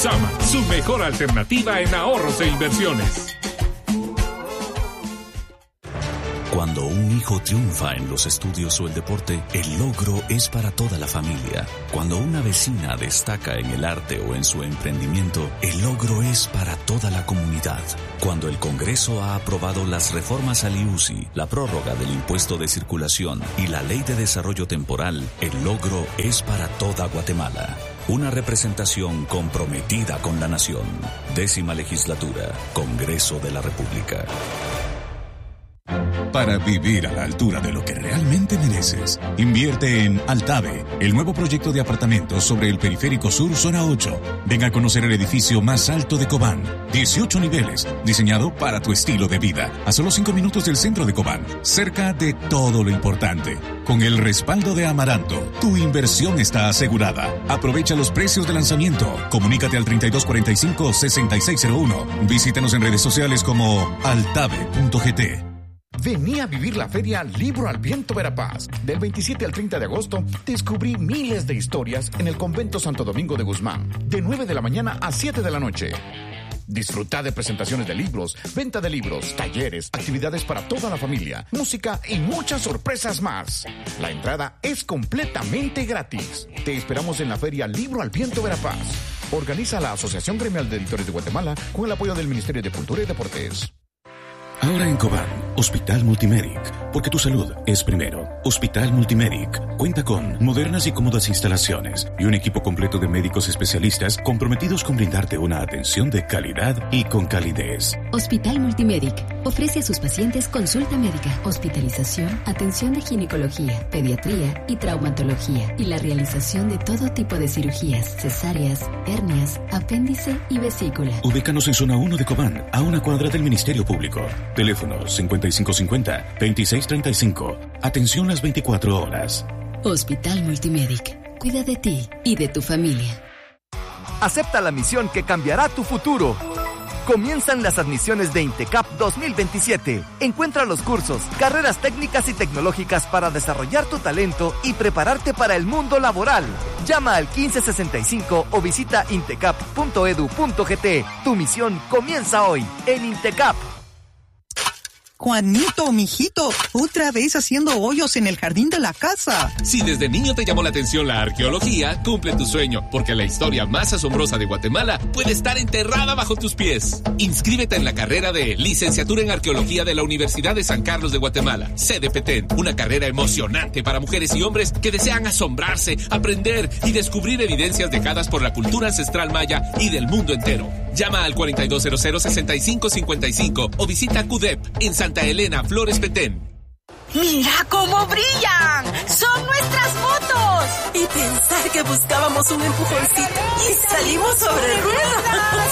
Sama, su mejor alternativa en ahorros e inversiones. Cuando un hijo triunfa en los estudios o el deporte, el logro es para toda la familia. Cuando una vecina destaca en el arte o en su emprendimiento, el logro es para toda la comunidad. Cuando el Congreso ha aprobado las reformas al IUCI, la prórroga del impuesto de circulación y la ley de desarrollo temporal, el logro es para toda Guatemala. Una representación comprometida con la nación. 10ª Legislatura, Congreso de la República. Para vivir a la altura de lo que realmente mereces, invierte en Altave, el nuevo proyecto de apartamentos sobre el Periférico Sur, Zona 8. Ven a conocer el edificio más alto de Cobán, 18 niveles, diseñado para tu estilo de vida, a solo 5 minutos del centro de Cobán, cerca de todo lo importante. Con el respaldo de Amaranto, tu inversión está asegurada. Aprovecha los precios de lanzamiento. Comunícate al 3245-6601. Visítanos en redes sociales como altave.gt. Vení a vivir la feria Libro al Viento Verapaz. Del 27 al 30 de agosto, descubrí miles de historias en el Convento Santo Domingo de Guzmán, de 9 de la mañana a 7 de la noche. Disfruta de presentaciones de libros, venta de libros, talleres, actividades para toda la familia, música y muchas sorpresas más. La entrada es completamente gratis. Te esperamos en la feria Libro al Viento Verapaz. Organiza la Asociación Gremial de Editores de Guatemala con el apoyo del Ministerio de Cultura y Deportes. Ahora en Cobán, Hospital Multimedic, porque tu salud es primero. Hospital Multimedic cuenta con modernas y cómodas instalaciones y un equipo completo de médicos especialistas comprometidos con brindarte una atención de calidad y con calidez. Hospital Multimedic ofrece a sus pacientes consulta médica, hospitalización, atención de ginecología, pediatría y traumatología y la realización de todo tipo de cirugías, cesáreas, hernias, apéndice y vesícula. Ubícanos en Zona 1 de Cobán, a una cuadra del Ministerio Público. Teléfono 5550-2635. Atención las 24 horas. Hospital Multimedic. Cuida de ti y de tu familia. Acepta la misión que cambiará tu futuro. Comienzan las admisiones de INTECAP 2027. Encuentra los cursos, carreras técnicas y tecnológicas para desarrollar tu talento y prepararte para el mundo laboral. Llama al 1565 o visita intecap.edu.gt. Tu misión comienza hoy en INTECAP. Juanito, mijito, otra vez haciendo hoyos en el jardín de la casa. Si desde niño te llamó la atención la arqueología, cumple tu sueño, porque la historia más asombrosa de Guatemala puede estar enterrada bajo tus pies. Inscríbete en la carrera de Licenciatura en Arqueología de la Universidad de San Carlos de Guatemala, sede Petén, una carrera emocionante para mujeres y hombres que desean asombrarse, aprender y descubrir evidencias dejadas por la cultura ancestral maya y del mundo entero. Llama al 4200-6555 o visita CUDEP en Santa Elena, Flores Petén. ¡Mira cómo brillan! ¡Son nuestras fotos! Y pensar que buscábamos un empujoncito y salimos sobre ruedas.